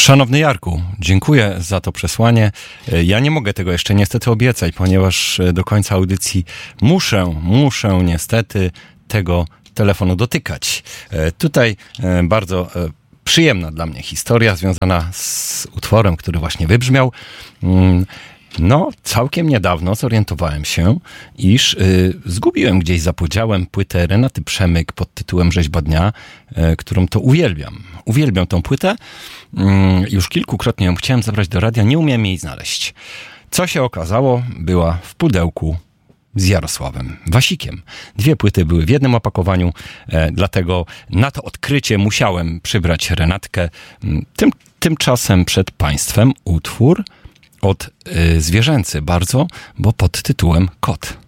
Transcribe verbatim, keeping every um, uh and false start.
Szanowny Jarku, dziękuję za to przesłanie. Ja nie mogę tego jeszcze niestety obiecać, ponieważ do końca audycji muszę, muszę niestety tego telefonu dotykać. Tutaj bardzo przyjemna dla mnie historia związana z utworem, który właśnie wybrzmiał. No, całkiem niedawno zorientowałem się, iż y, zgubiłem gdzieś za podziałem płytę Renaty Przemyk pod tytułem Rzeźba Dnia, y, którą to uwielbiam. Uwielbiam tą płytę. Y, już kilkukrotnie ją chciałem zabrać do radia, nie umiem jej znaleźć. Co się okazało, była w pudełku z Jarosławem Wasikiem. Dwie płyty były w jednym opakowaniu, e, dlatego na to odkrycie musiałem przybrać Renatkę. Tym, tymczasem przed Państwem utwór od y, zwierzęcy bardzo, bo pod tytułem Kot.